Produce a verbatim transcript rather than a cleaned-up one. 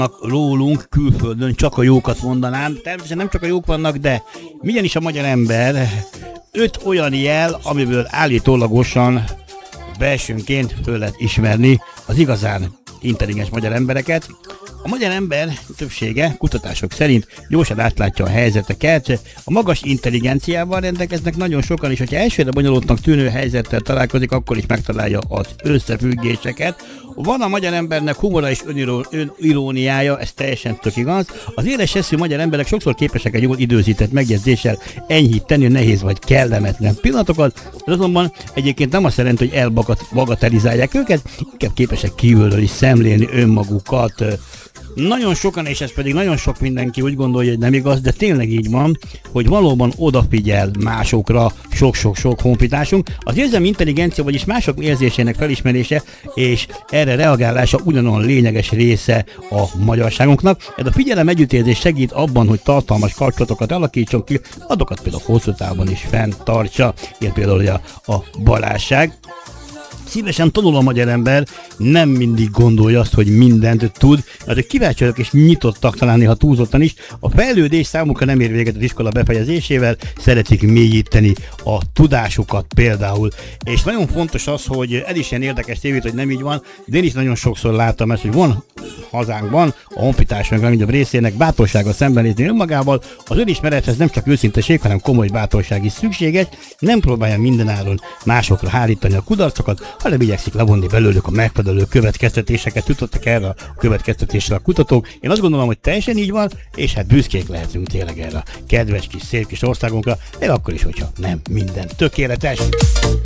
Rólunk külföldön csak a jókat mondanám. Természetesen nem csak a jók vannak, de milyen is a magyar ember? Öt olyan jel, amiből állítólagosan belsőnként föl lehet ismerni az igazán intelligens magyar embereket. A magyar ember többsége kutatások szerint gyorsan átlátja a helyzeteket, a magas intelligenciával rendelkeznek nagyon sokan, és hogyha elsőre bonyolultnak tűnő helyzettel találkozik, akkor is megtalálja az összefüggéseket. Van a magyar embernek humora és öniróniája, ez teljesen tök igaz. Az éles eszű magyar emberek sokszor képesek egy jól időzített megjegyzéssel enyhíteni a nehéz vagy kellemetlen pillanatokat, de azonban egyébként nem azt jelenti, hogy elbagatelizálják őket, inkább képesek kívülről is szemlélni önmagukat. Nagyon sokan, és ez pedig nagyon sok mindenki úgy gondolja, hogy nem igaz, de tényleg így van, hogy valóban odafigyel másokra sok-sok-sok honfitársunk. Az érzelmi intelligencia, vagyis mások érzésének felismerése és erre reagálása ugyanolyan lényeges része a magyarságunknak. Ez a figyelem együttérzés segít abban, hogy tartalmas kapcsolatokat alakítson ki, azokat például hosszú távon is fenntartsa, ilyen például a, a barátság. Szívesen tanul a magyar ember, nem mindig gondolja azt, hogy mindent tud, de kíváncsiak és nyitottak talán néha túlzottan is. A fejlődés számukra nem ér véget az iskola befejezésével, szeretik mélyíteni a tudásukat például. És nagyon fontos az, hogy ez is ilyen érdekes tévét, hogy nem így van, de én is nagyon sokszor láttam ezt, hogy van hazánkban a honfitársaink legnagyobb részének bátorsága szembenézni önmagával. Az önismerethez nem csak őszinteség, hanem komoly bátorság is szükséges, nem próbálja mindenáron másokra hárítani a kudarcokat, hanem igyekszik levonni belőlük a megfelelő következtetéseket, jutottak erre a következtetésre a kutatók. Én azt gondolom, hogy teljesen így van, és hát büszkék lehetünk tényleg erre a kedves kis, szép kis országunkra, de akkor is, hogyha nem minden tökéletes.